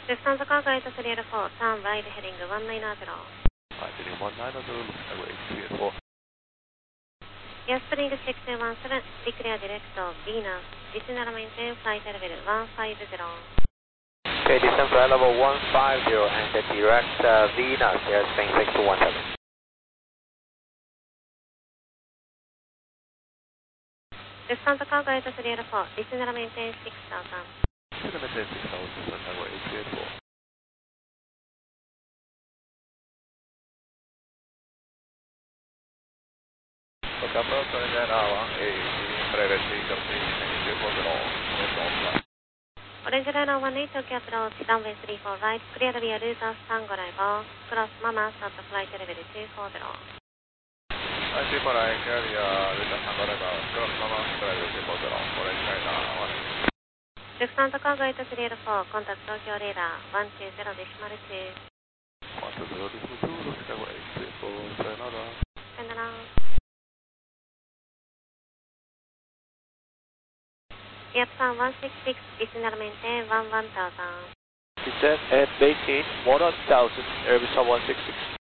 Lufthansa Cargo 8384, turn right heading 190. Heading 190, Skyway 384. Yes, Spring 6217, declare direct Venus, descend maintain flight level 150. Okay, descend flight level 150 and direct Venus, yes, Spring 6217. Lufthansa Cargo 8384, descend maintain 6000. Descend maintain 6000, Skyway 384. Look up, turning that 180, private vehicle, please, 340, Orange Liner 18 Tokyo approach, runway 34 right, clear via Router Tango Arrival, cross Mamas at flight level 240. I3 for right, clear via Router Tango Arrival, cross Mamas, flight level 240, Orange Liner 18. Lufthansa Cargo 8384, contact Tokyo radar 120.2. 120.2, Skyway 384, sayonara. Sayonara. Japan 166, descend maintain 11000. Descend and maintain 11000, Airbus 166.